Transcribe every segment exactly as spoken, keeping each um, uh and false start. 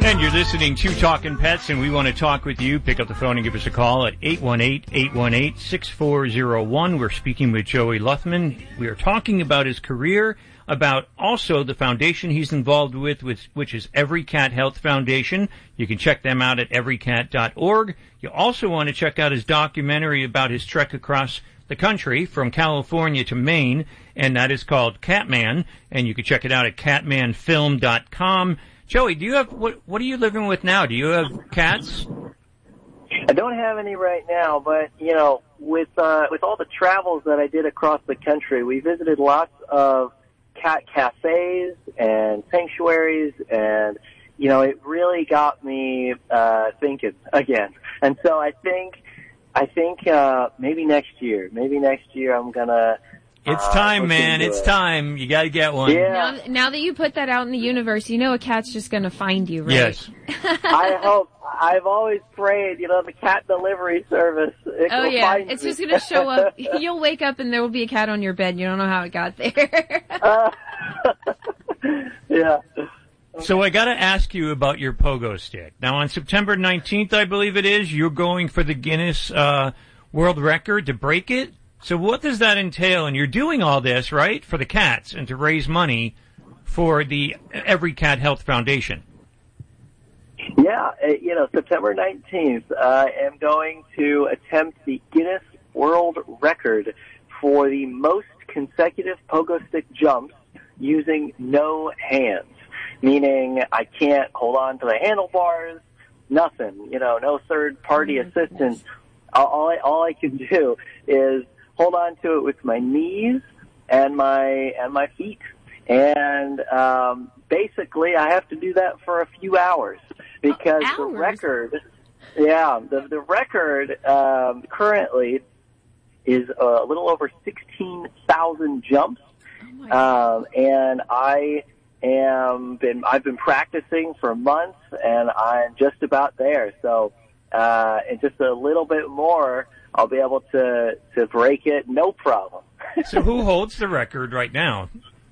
And you're listening to Talkin' Pets, and we want to talk with you. Pick up the phone and give us a call at eight one eight, eight one eight, six four zero one. We're speaking with Joey Luthman. We are talking about his career, about also the foundation he's involved with, which, which is Every Cat Health Foundation. You can check them out at every cat dot org. You also want to check out his documentary about his trek across the country from California to Maine, and that is called Catman, and you can check it out at catman film dot com. Joey, do you have, what, what are you living with now? Do you have cats? I don't have any right now, but, you know, with, uh, with all the travels that I did across the country, we visited lots of cat cafes and sanctuaries, and, you know, it really got me, uh, thinking again. And so I think, I think, uh, maybe next year, maybe next year I'm gonna, It's time, uh, man. It's it. time. You got to get one. Yeah. Now, now that you put that out in the universe, you know a cat's just going to find you, right? Yes. I hope. I've always prayed, you know, the cat delivery service. It Oh, will yeah. find It's me. just going to show up. You'll wake up and there will be a cat on your bed. You don't know how it got there. uh, yeah. So I got to ask you about your pogo stick. Now, on September nineteenth, I believe it is, you're going for the Guinness uh, World Record to break it. So what does that entail? And you're doing all this, right, for the cats and to raise money for the Every Cat Health Foundation. Yeah, uh, you know, September nineteenth, I am going to attempt the Guinness World Record for the most consecutive pogo stick jumps using no hands, meaning I can't hold on to the handlebars, nothing, you know, no third-party Mm-hmm. assistance. All, all, I, all I can do is hold on to it with my knees and my and my feet, and um, basically I have to do that for a few hours because oh, the hours? record, yeah, the the record um, currently is a little over sixteen thousand jumps, Oh my God. um, and I am been I've been practicing for months, and I'm just about there. So, uh, and just a little bit more, I'll be able to, to break it, no problem. So who holds the record right now?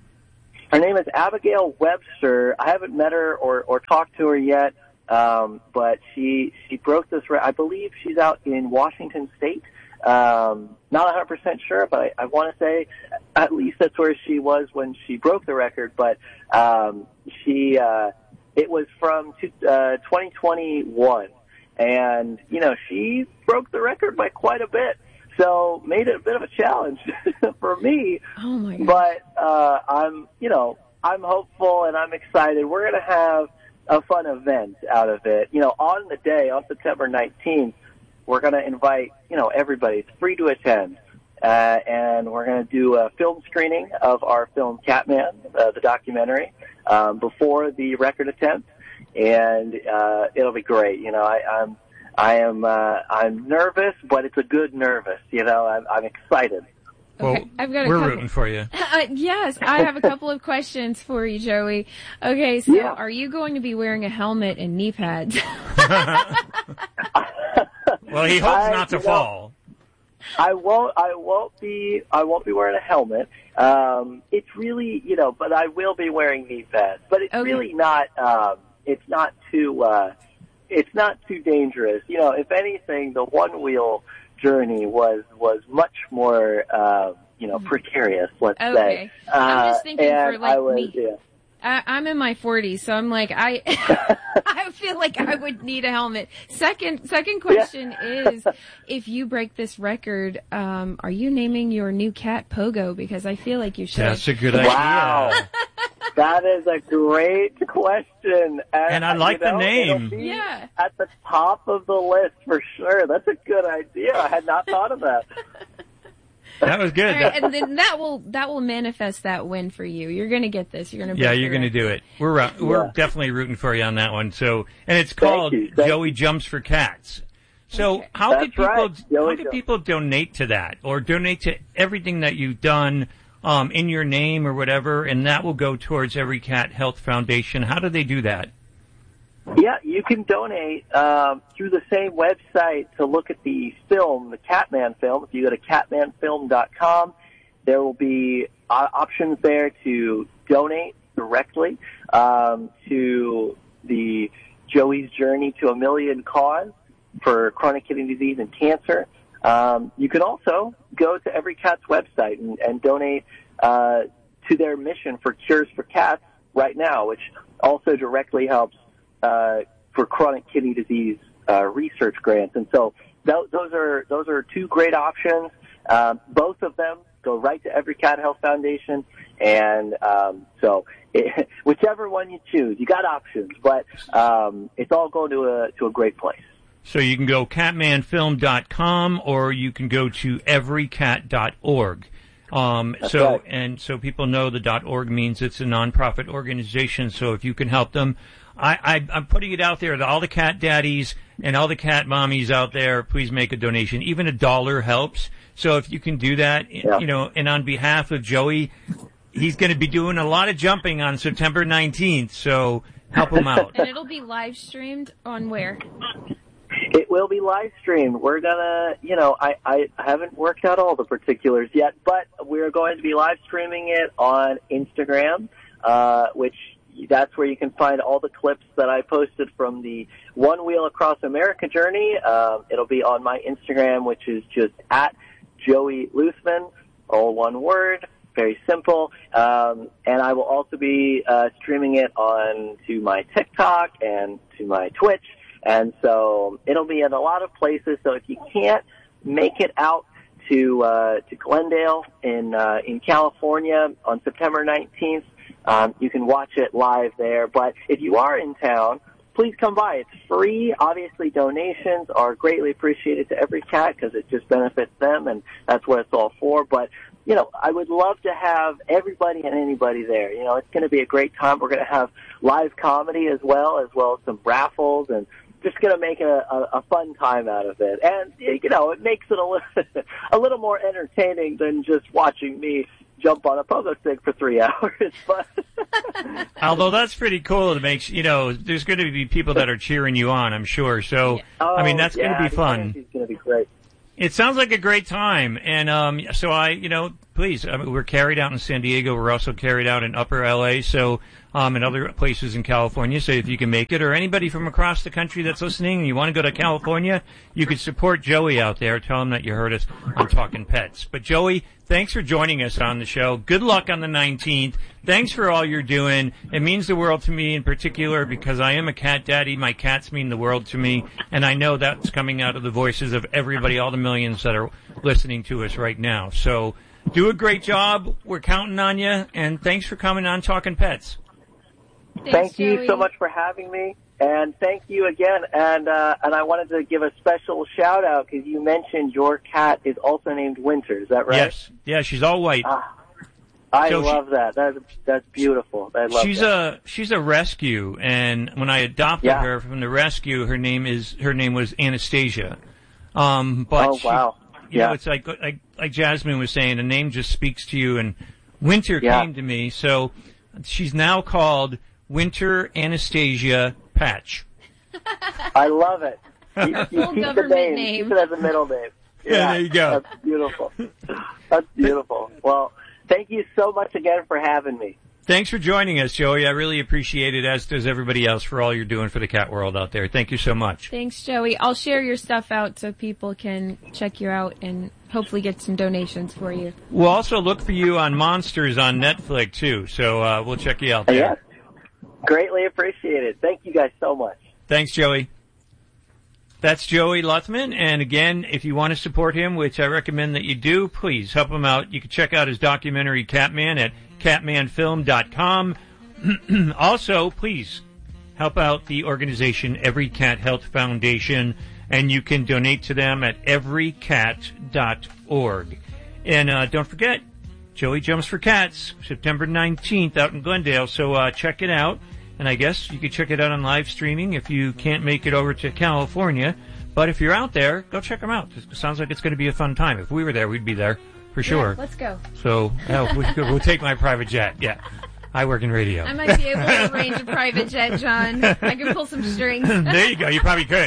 Her name is Abigail Webster. I haven't met her or, or talked to her yet, um, but she she broke this record. I believe she's out in Washington State. Um, not one hundred percent sure, but I, I want to say at least that's where she was when she broke the record. But um, she uh, it was from two, uh, twenty twenty-one. And, you know, she broke the record by quite a bit, so made it a bit of a challenge for me. Oh, my God. But uh, I'm, you know, I'm hopeful and I'm excited. We're going to have a fun event out of it. You know, on the day, on September nineteenth, we're going to invite, you know, everybody. It's free to attend. Uh, and we're going to do a film screening of our film Catman, uh, the documentary, um, before the record attempt. And uh it'll be great. You know, I, I'm I am uh I'm nervous, but it's a good nervous, you know, I'm I'm excited. Well, Okay, I've got a we're couple- rooting for you. Uh, yes, I have a couple of questions for you, Joey. Okay, so Yeah. are you going to be wearing a helmet and knee pads? Well, he hopes I- not to you know, fall. I won't I won't be I won't be wearing a helmet. Um it's really, you know, but I will be wearing knee pads. But it's Okay. really not um it's not too uh it's not too dangerous. You know, if anything, the one wheel journey was was much more uh, you know, precarious, let's Okay. say. I'm just Uh, thinking for, and like, I was, me. yeah. I, I'm in my forties, so I'm like, I, I feel like I would need a helmet. Second, second question is, if you break this record, um, are you naming your new cat Pogo? Because I feel like you should. That's a good idea. Wow. That is a great question. And I like you know, the name. it'll be Yeah. at the top of the list for sure. That's a good idea. I had not thought of that. That was good. All right, and then that will that will manifest that win for you. You're going to get this. You're going to. Yeah, you're going to do it. We're uh, we're Yeah. definitely rooting for you on that one. So, and it's called you. Thank Joey Jumps for Cats. So, Okay. how That's can people right. Joey how can Jumps. people donate to that, or donate to everything that you've done um, in your name or whatever, and that will go towards Every Cat Health Foundation? How do they do that? Yeah, you can donate um, through the same website to look at the film, the Catman film. If you go to catman film dot com, there will be uh, options there to donate directly um, to the Joey's Journey to a Million Cause for chronic kidney disease and cancer. Um, you can also go to Every Cat's website and, and donate uh, to their mission for Cures for Cats right now, which also directly helps uh, for chronic kidney disease uh, research grants. And so th- those are those are two great options. Um, both of them go right to Every Cat Health Foundation, and um, so it, whichever one you choose, you got options, but um, it's all going to a to a great place. So you can go catman film dot com or you can go to every cat dot org. Um, so, right. and so people know the .org means it's a nonprofit organization. So if you can help them, I, I, I'm putting it out there to all the cat daddies and all the cat mommies out there. Please make a donation. Even a dollar helps. So if you can do that, yeah. you know, and on behalf of Joey, he's going to be doing a lot of jumping on September nineteenth. So help him out. And it'll be live streamed on where? It will be live streamed. We're gonna, you know, I, I haven't worked out all the particulars yet, but we're going to be live streaming it on Instagram, uh, which that's where you can find all the clips that I posted from the One Wheel Across America journey. Um, it'll be on my Instagram, which is just at Joey Luthman, all one word, very simple. Um, and I will also be uh, streaming it on to my TikTok and to my Twitch. And so it'll be in a lot of places. So if you can't make it out to uh, to Glendale in uh, in California on September nineteenth, um, you can watch it live there. But if you are in town, please come by. It's free. Obviously, donations are greatly appreciated to Every Cat because it just benefits them, and that's what it's all for. But you know, I would love to have everybody and anybody there. You know, it's going to be a great time. We're going to have live comedy as well, as well as some raffles, and just going to make a, a, a fun time out of it. And, you know, it makes it a little, a little more entertaining than just watching me jump on a pogo stick for three hours. But although that's pretty cool, it makes, you know, there's going to be people that are cheering you on, I'm sure. So, oh, I mean, that's yeah, going to be fun. It's going to be great. It sounds like a great time. And um, so I, you know, please, I mean, we're carried out in San Diego. We're also carried out in Upper L A, so um, and other places in California. So if you can make it, or anybody from across the country that's listening and you want to go to California, you could support Joey out there. Tell him that you heard us on Talking Pets. But Joey, thanks for joining us on the show. Good luck on the nineteenth. Thanks for all you're doing. It means the world to me in particular because I am a cat daddy. My cats mean the world to me, and I know that's coming out of the voices of everybody, all the millions that are listening to us right now. So do a great job. We're counting on you, and thanks for coming on Talking Pets. Thanks, thank you Joey. so much for having me, and thank you again. And uh, and I wanted to give a special shout out because you mentioned your cat is also named Winter. Is that right? Yes. Yeah, she's all white. Ah, I So love she- that. That's that's beautiful. I love She's that. a she's a rescue, and when I adopted Yeah. her from the rescue, her name is her name was Anastasia. Um, but Oh, she, wow. you Yeah. know, it's like like like Jasmine was saying, a name just speaks to you. And Winter Yeah. came to me, so she's now called Winter Anastasia Patch. I love it. You, you Full keep the government name. name. Keep it as a middle name. Yeah, there you go. That's beautiful. That's beautiful. Well, thank you so much again for having me. Thanks for joining us, Joey. I really appreciate it, as does everybody else, for all you're doing for the cat world out there. Thank you so much. Thanks, Joey. I'll share your stuff out so people can check you out and hopefully get some donations for you. We'll also look for you on Monsters on Netflix, too, so uh, we'll check you out there. Yes. Greatly appreciated. Thank you guys so much. Thanks, Joey. That's Joey Luthman, and again, if you want to support him, which I recommend that you do, please help him out. You can check out his documentary Catman at catman film dot com. Also, please help out the organization Every Cat Health Foundation, and you can donate to them at every cat dot org. And uh, don't forget, Joey Jumps for Cats, September nineteenth out in Glendale, so uh, check it out. And I guess you could check it out on live streaming if you can't make it over to California. But if you're out there, go check them out. It sounds like it's going to be a fun time. If we were there, we'd be there for sure. Yeah, let's go. So yeah, we, we'll take my private jet. Yeah, I work in radio. I might be able to arrange a private jet, John. I can pull some strings. There you go. You probably could.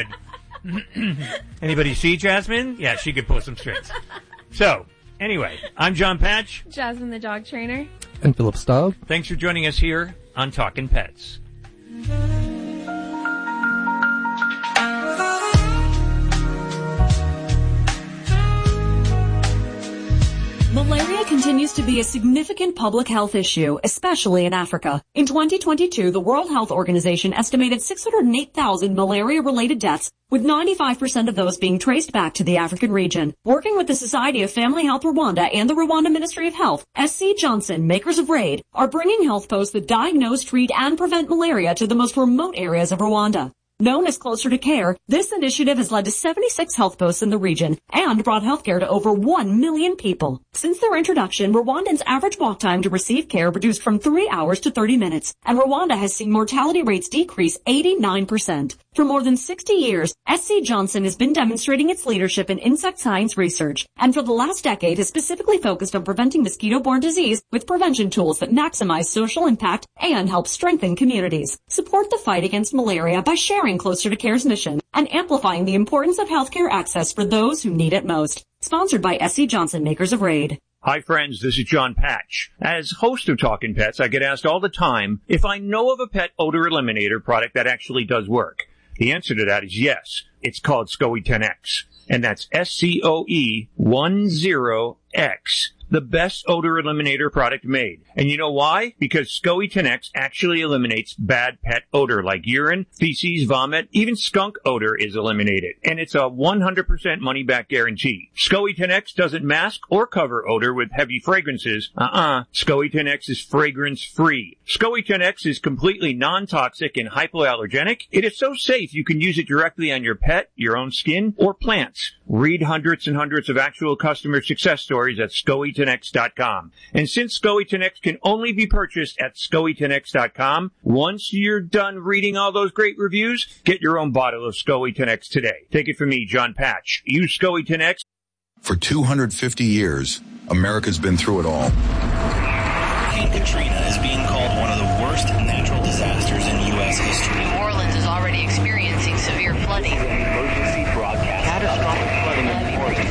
Anybody see Jasmine? Yeah, she could pull some strings. So anyway, I'm John Patch. Jasmine the dog trainer. And Philip Staub. Thanks for joining us here on Talkin' Pets. be a significant public health issue, especially in Africa. In twenty twenty-two, the World Health Organization estimated six hundred eight thousand malaria-related deaths, with ninety-five percent of those being traced back to the African region. Working with the Society of Family Health Rwanda and the Rwanda Ministry of Health, S C Johnson, makers of RAID, are bringing health posts that diagnose, treat, and prevent malaria to the most remote areas of Rwanda. Known as Closer to Care, this initiative has led to seventy-six health posts in the region and brought healthcare to over one million people. Since their introduction, Rwandans' average walk time to receive care reduced from three hours to thirty minutes, and Rwanda has seen mortality rates decrease eighty-nine percent. For more than sixty years, S C Johnson has been demonstrating its leadership in insect science research, and for the last decade has specifically focused on preventing mosquito-borne disease with prevention tools that maximize social impact and help strengthen communities. Support the fight against malaria by sharing Closer to Care's mission and amplifying the importance of healthcare access for those who need it most. Sponsored by S C Johnson, makers of RAID. Hi friends, this is John Patch. As host of Talkin' Pets, I get asked all the time if I know of a pet odor eliminator product that actually does work. The answer to that is yes. It's called SCOE ten X, and that's S C O E ten X. The best odor eliminator product made. And you know why? Because SCOE ten X actually eliminates bad pet odor like urine, feces, vomit, even skunk odor is eliminated. And it's a one hundred percent money-back guarantee. SCOE ten X doesn't mask or cover odor with heavy fragrances. Uh-uh. SCOE ten X is fragrance-free. SCOE ten X is completely non-toxic and hypoallergenic. It is so safe you can use it directly on your pet, your own skin, or plants. Read hundreds and hundreds of actual customer success stories at SCOE ten X dot com. And since SCOE ten X can only be purchased at SCOE ten X dot com, once you're done reading all those great reviews, get your own bottle of SCOE ten X today. Take it from me, John Patch. Use SCOE ten X. For two hundred fifty years, America's been through it all. Hurricane Katrina is being called one of the worst natural disasters in U S history. New Orleans is already experiencing severe flooding. Emergency broadcast. Catastrophic flooding in the forest.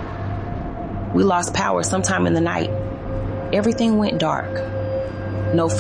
We lost power sometime in the night. Everything went dark. No